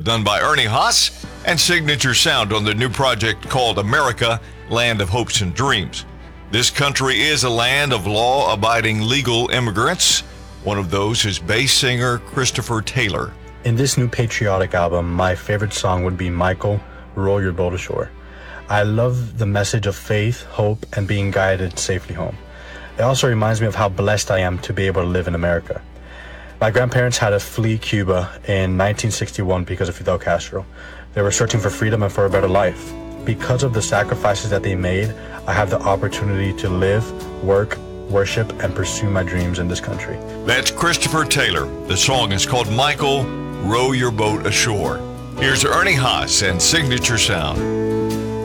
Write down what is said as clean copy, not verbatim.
done by Ernie Haas and Signature Sound on their new project called America, Land of Hopes and Dreams. This country is a land of law-abiding legal immigrants. One of those is bass singer Christopher Taylor. In this new patriotic album, my favorite song would be Michael, Row Your Boat Ashore. I love the message of faith, hope, and being guided safely home. It also reminds me of how blessed I am to be able to live in America. My grandparents had to flee Cuba in 1961 because of Fidel Castro. They were searching for freedom and for a better life. Because of the sacrifices that they made, I have the opportunity to live, work, worship, and pursue my dreams in this country. That's Christopher Taylor. The song is called Michael, Row Your Boat Ashore. Here's Ernie Haas and Signature Sound.